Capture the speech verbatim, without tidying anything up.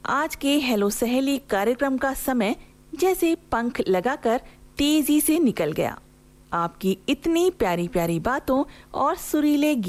आज के हेलो सहेली कार्यक्रम का समय जैसे पंख लगाकर तेजी से निकल गया। आपकी इतनी प्यारी प्यारी बातों और सुरीले